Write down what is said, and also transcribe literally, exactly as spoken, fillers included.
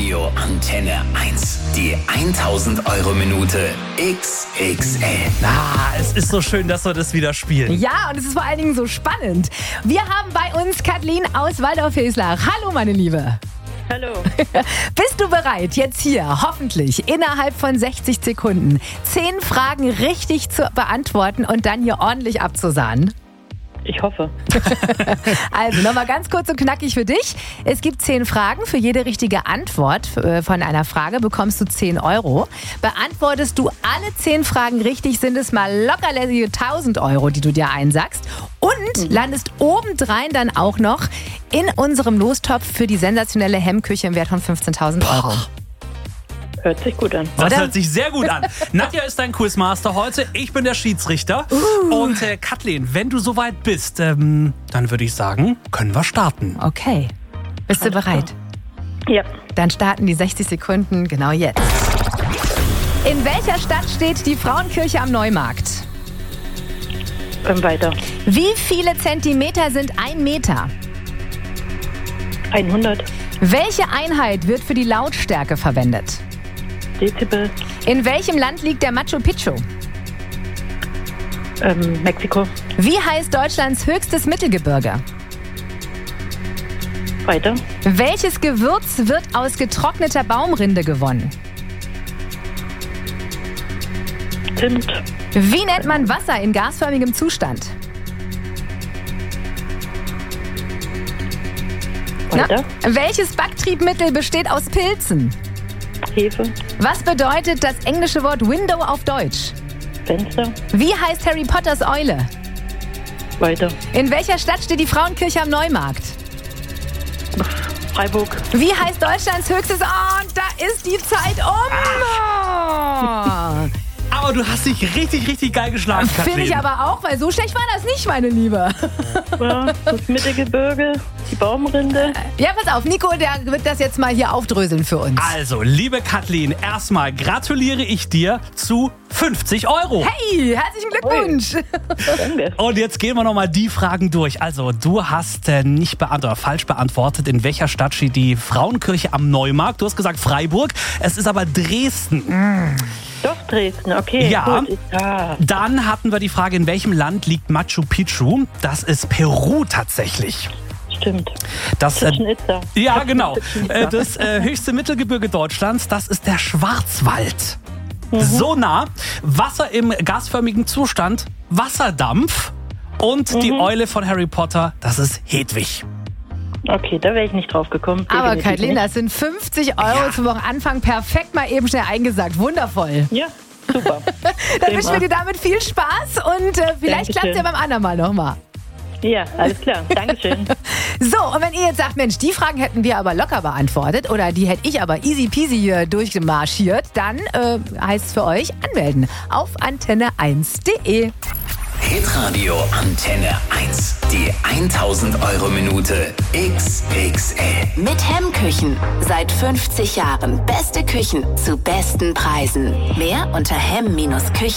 Hitradio Antenne eins. Die tausend Euro Minute X X L. Ah, es ist so schön, dass wir das wieder spielen. Ja, und es ist vor allen Dingen so spannend. Wir haben bei uns Kathleen aus Waldorf-Hilslach. Hallo, meine Liebe. Hallo. Bist du bereit, jetzt hier hoffentlich innerhalb von sechzig Sekunden zehn Fragen richtig zu beantworten und dann hier ordentlich abzusahnen? Ich hoffe. Also nochmal ganz kurz und knackig für dich. Es gibt zehn Fragen. Für jede richtige Antwort von einer Frage bekommst du zehn Euro. Beantwortest du alle zehn Fragen richtig, sind es mal locker lässige tausend Euro, die du dir einsackst. Und landest obendrein dann auch noch in unserem Lostopf für die sensationelle Hemmküche im Wert von fünfzehntausend Euro. Hört sich gut an. Das Oder? hört sich sehr gut an. Nadja ist dein Quizmaster heute, ich bin der Schiedsrichter. Uh. Und äh, Kathleen, wenn du soweit bist, ähm, dann würde ich sagen, können wir starten. Okay. Bist du bereit? Ja. Dann starten die sechzig Sekunden genau jetzt. In welcher Stadt steht die Frauenkirche am Neumarkt? Ähm, weiter. Wie viele Zentimeter sind ein Meter? hundert. Welche Einheit wird für die Lautstärke verwendet? Dezibel. In welchem Land liegt der Machu Picchu? Ähm, Mexiko. Wie heißt Deutschlands höchstes Mittelgebirge? Weiter. Welches Gewürz wird aus getrockneter Baumrinde gewonnen? Zimt. Wie nennt man Wasser in gasförmigem Zustand? Weiter. Na, welches Backtriebmittel besteht aus Pilzen? Hefe. Was bedeutet das englische Wort Window auf Deutsch? Fenster. Wie heißt Harry Potters Eule? Weiter. In welcher Stadt steht die Frauenkirche am Neumarkt? Freiburg. Wie heißt Deutschlands höchstes... Oh, und da ist die Zeit um! Oh. Aber du hast dich richtig, richtig geil geschlagen, Kathleen. Finde ich aber auch, weil so schlecht war das nicht, meine Liebe. Ja, das Mittelgebirge, die Baumrinde. Ja, pass auf, Nico, der wird das jetzt mal hier aufdröseln für uns. Also, liebe Kathleen, erstmal gratuliere ich dir zu fünfzig Euro. Hey, herzlichen Glückwunsch. Danke. Und jetzt gehen wir nochmal die Fragen durch. Also, du hast äh, nicht beantwortet, falsch beantwortet, in welcher Stadt steht die Frauenkirche am Neumarkt. Du hast gesagt Freiburg, es ist aber Dresden. Mm. Doch, Dresden, okay. Ja. Gut. Ja. Dann hatten wir die Frage, in welchem Land liegt Machu Picchu? Das ist Peru tatsächlich. Stimmt. Das, äh, Chichen Itza. ja, genau. Chichen Itza. Äh, das äh, höchste Mittelgebirge Deutschlands, das ist der Schwarzwald. So nah. Wasser im gasförmigen Zustand, Wasserdampf und die Eule von Harry Potter, das ist Hedwig. Okay, da wäre ich nicht drauf gekommen. Aber Definitiv Kathleen, nicht. das sind fünfzig Euro Ja. zum Wochenanfang. Perfekt mal eben schnell eingesagt. Wundervoll. Ja, super. Dann wünschen wir dir damit viel Spaß und äh, vielleicht Dankeschön. klappt es ja beim anderen Mal nochmal. Ja, alles klar. Dankeschön. So, und wenn ihr jetzt sagt, Mensch, die Fragen hätten wir aber locker beantwortet oder die hätte ich aber easy peasy hier durchmarschiert, dann äh, heißt es für euch anmelden auf antenne eins punkt de. Hitradio Antenne eins. Die tausend Euro Minute X X L. Mit Hemmküchen. Seit fünfzig Jahren. Beste Küchen zu besten Preisen. Mehr unter hemm Bindestrich küche